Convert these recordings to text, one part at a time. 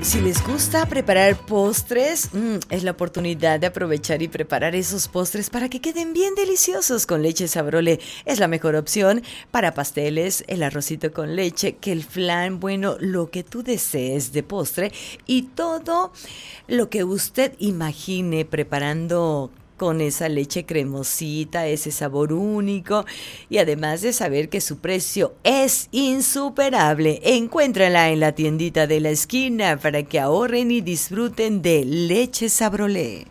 Si les gusta preparar postres, es la oportunidad de aprovechar y preparar esos postres para que queden bien deliciosos con leche Sabrole. Es la mejor opción para pasteles, el arrocito con leche, que el flan, bueno, lo que tú desees de postre y todo lo que usted imagine preparando con esa leche cremosita, ese sabor único y además de saber que su precio es insuperable. Encuéntrala en la tiendita de la esquina para que ahorren y disfruten de leche Sabrolé.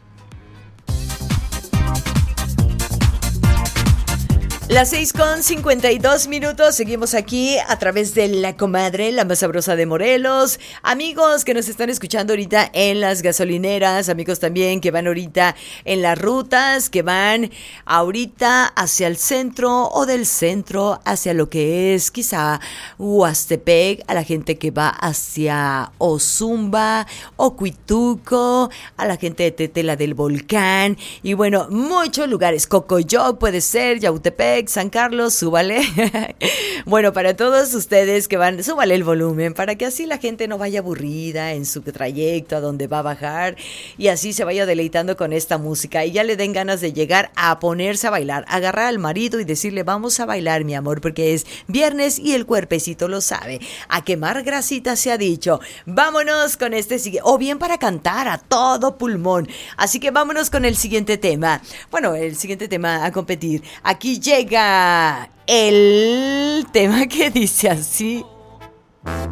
Las 6:52, seguimos aquí a través de La Comadre, la más sabrosa de Morelos. Amigos que nos están escuchando ahorita en las gasolineras, amigos también que van ahorita en las rutas, que van ahorita hacia el centro o del centro hacia lo que es quizá Huastepec, a la gente que va hacia Ozumba, Ocuituco, a la gente de Tetela del Volcán y bueno, muchos lugares, Cocoyoc puede ser, Yautepec, San Carlos, súbale. Bueno, para todos ustedes que van, súbale el volumen para que así la gente no vaya aburrida en su trayecto a donde va a bajar y así se vaya deleitando con esta música y ya le den ganas de llegar a ponerse a bailar, agarrar al marido y decirle vamos a bailar mi amor porque es viernes y el cuerpecito lo sabe. A quemar grasita se ha dicho. Vámonos con este siguiente, o bien para cantar a todo pulmón. Así que vámonos con el siguiente tema. Bueno, el siguiente tema a competir. Aquí llega el tema que dice así.